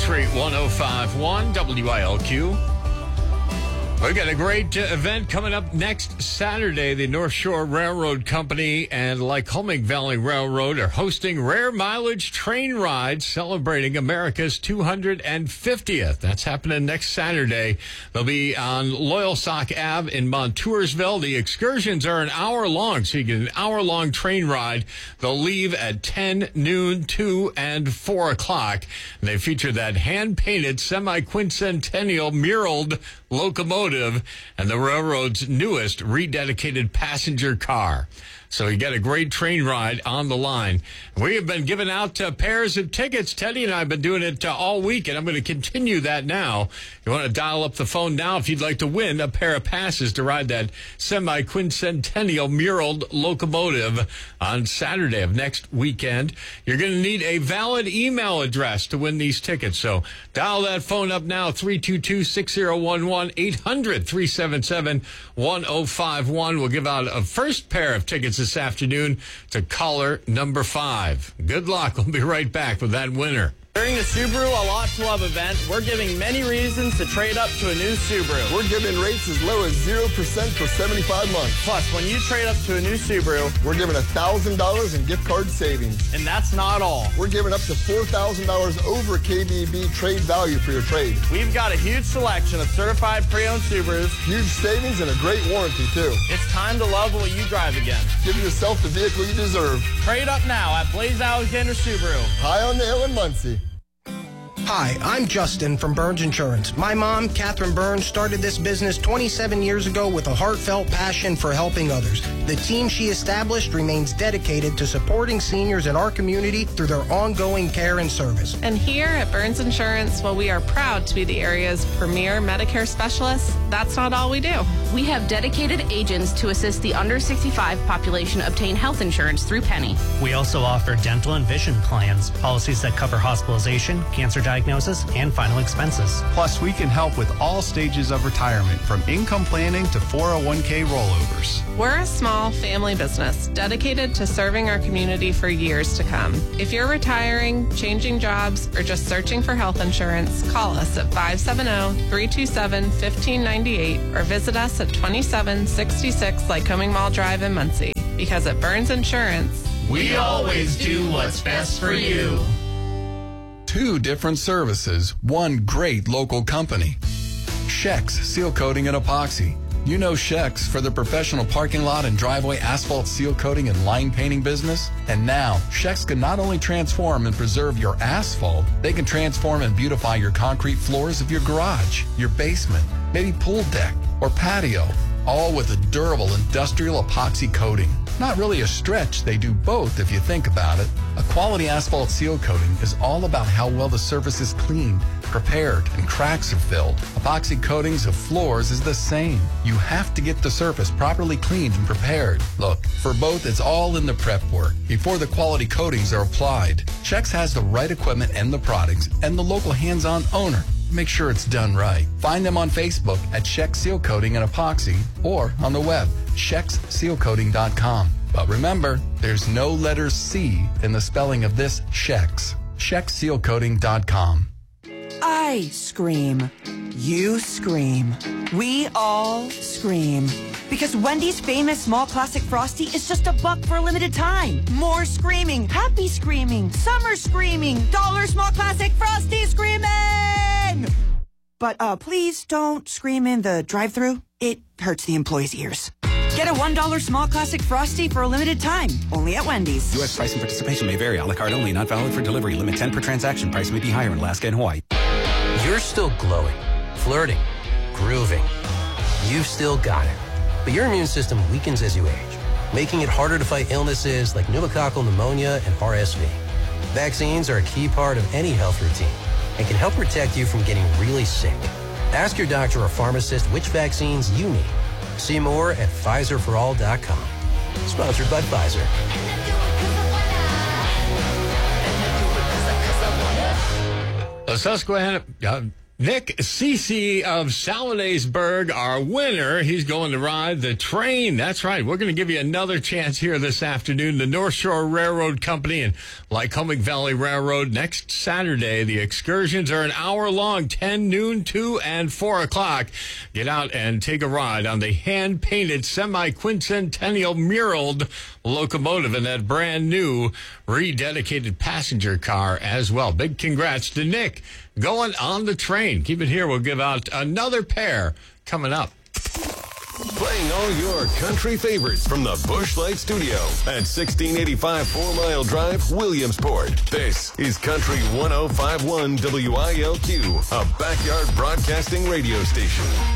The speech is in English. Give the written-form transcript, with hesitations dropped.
Street 105.1 WILQ. We've got a great event coming up next Saturday. The North Shore Railroad Company and Lycoming Valley Railroad are hosting rare mileage train rides celebrating America's 250th. That's happening next Saturday. They'll be on Loyalsock Ave in Montoursville. The excursions are an hour long, so you get an hour-long train ride. They'll leave at 10, noon, 2, and 4 o'clock. And they feature that hand-painted semi-quincentennial muraled locomotive and the railroad's newest rededicated passenger car. So you got a great train ride on the line. We have been giving out pairs of tickets. Teddy and I have been doing it all week, and I'm going to continue that now. You want to dial up the phone now if you'd like to win a pair of passes to ride that semi-quincentennial muraled locomotive on Saturday of next weekend. You're going to need a valid email address to win these tickets. So dial that phone up now, 322-6011, 800-377-1051. We'll give out a first pair of tickets this afternoon to caller number 5. Good luck. We'll be right back with that winner. During the Subaru A Lot to Love event, we're giving many reasons to trade up to a new Subaru. We're giving rates as low as 0% for 75 months. Plus, when you trade up to a new Subaru, we're giving $1,000 in gift card savings. And that's not all. We're giving up to $4,000 over KBB trade value for your trade. We've got a huge selection of certified pre-owned Subarus. Huge savings and a great warranty, too. It's time to love what you drive again. Give yourself the vehicle you deserve. Trade up now at Blaze Alexander Subaru. High on the hill in Muncie. Hi, I'm Justin from Burns Insurance. My mom, Catherine Burns, started this business 27 years ago with a heartfelt passion for helping others. The team she established remains dedicated to supporting seniors in our community through their ongoing care and service. And here at Burns Insurance, while we are proud to be the area's premier Medicare specialists, that's not all we do. We have dedicated agents to assist the under 65 population obtain health insurance through Penny. We also offer dental and vision plans, policies that cover hospitalization, cancer diagnosis, and final expenses. Plus, we can help with all stages of retirement, from income planning to 401k rollovers. We're a small family business dedicated to serving our community for years to come. If you're retiring, changing jobs, or just searching for health insurance, call us at 570-327-1598 or visit us at 2766 Lycoming Mall Drive in Muncie. Because at Burns Insurance, we always do what's best for you. 2 different services, 1 great local company. Shex Seal Coating and Epoxy. You know Shex for the professional parking lot and driveway asphalt seal coating and line painting business. And now, Shex can not only transform and preserve your asphalt, they can transform and beautify your concrete floors of your garage, your basement, maybe pool deck or patio, all with a durable industrial epoxy coating. Not really a stretch, they do both if you think about it. A quality asphalt seal coating is all about how well the surface is cleaned, prepared, and cracks are filled. Epoxy coatings of floors is the same. You have to get the surface properly cleaned and prepared. Look, for both, it's all in the prep work before the quality coatings are applied. Shex has the right equipment and the products and the local hands-on owner. Make sure it's done right. Find them on Facebook at Shex Seal Coating and Epoxy or on the web, ShexSealCoating.com. But remember, there's no letter C in the spelling of this Shex. ShexSealCoating.com. I scream. You scream. We all scream. Because Wendy's famous small classic Frosty is just $1 for a limited time. More screaming, happy screaming, summer screaming, dollar small classic Frosty screaming! But please don't scream in the drive-thru. It hurts the employees' ears. Get a $1 small classic Frosty for a limited time, only at Wendy's. U.S. price and participation may vary. A la carte only, not valid for delivery. Limit 10 per transaction. Price may be higher in Alaska and Hawaii. You're still glowing, flirting, grooving. You've still got it. But your immune system weakens as you age, making it harder to fight illnesses like pneumococcal pneumonia and RSV. Vaccines are a key part of any health routine and can help protect you from getting really sick. Ask your doctor or pharmacist which vaccines you need. See more at PfizerForAll.com. Sponsored by Pfizer. Susquehanna Nick Cece of Saladaysburg, our winner. He's going to ride the train. That's right. We're going to give you another chance here this afternoon. The North Shore Railroad Company and Lycoming Valley Railroad next Saturday. The excursions are an hour long, 10, noon, 2, and 4 o'clock. Get out and take a ride on the hand-painted semi-quincentennial muraled locomotive and that brand new rededicated passenger car as well. Big congrats to Nick going on the train. Keep it here. We'll give out another pair coming up. Playing all your country favorites from the Busch Light Studio at 1685 4 Mile Drive, Williamsport. This is Country 105.1 WILQ, a backyard broadcasting radio station.